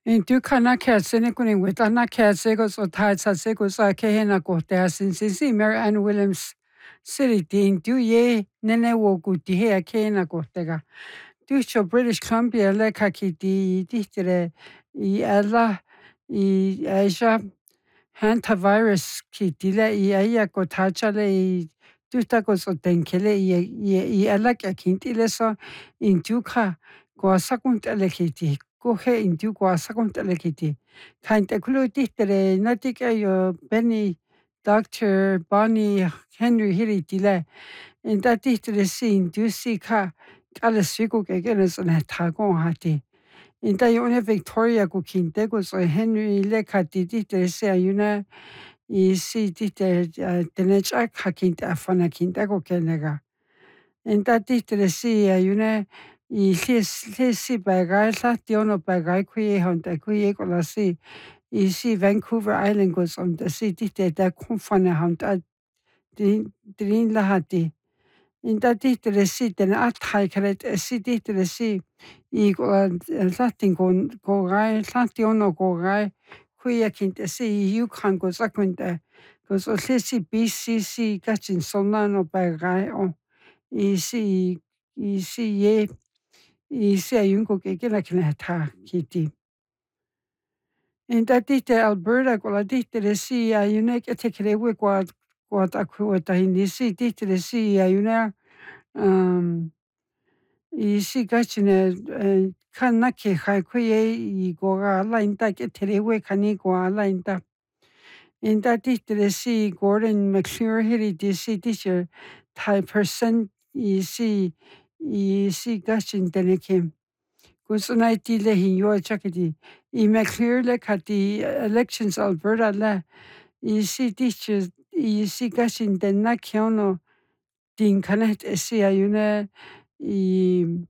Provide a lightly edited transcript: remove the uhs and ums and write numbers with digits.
Du kana kelsene kuning with ana kelsegos o taitsa segos a kehena kohtea sinsi Mary Ann Williams City din du ye nene wogu di hea kehena kohtega. Du cho British Columbia le kaki di dihtere I alla I Asia hantavirus ki dile I aya ko tachale I duta ko so tenkele I alla kakintile so in duka ko sakunt elekiti. Kohe intiu kwa sakuntale kiti. Kainte kulu tihtere natika yo Benny Dr. Bonnie Henry Hiri dile. Inta tihtere si intiu si ka kala siku kekene sone tagon hati. Inta yone Victoria ku kinte ku so Henry le kati tihtere si ayuna I si tihtere tenechak hakinte afana kinte ko kenega. Inta tihtere si ayuna I llesi bagai llation o bagai kui honta kui kola si I si Vancouver Island goes on the city da kumfana honta drin lahati. Inta tihtere si tena athai karet si tihtere si I latin ko gai llation o ko gai kui akinte si Yukon goes akunta goes o llesi BCC gachin sonano bagai o I si ye I se ayunko ke kena kena ta kiti. Inta tihte Alberta ko la tihtere si ayuna ke tekere we kwa ta ku ta hindi si tihtere si ayuna I si gachine kana ke khai ku ye I go ga la inta ke tere we kani ko la inta. Inta tihtere si Gordon McClure hiri di si teacher thai percent I si gachin tenekim. Kusuna le hinyo chakati. I McClure le kati elections Alberta le. I si teacher I si gashin den na kiono din kanet esi ayuna I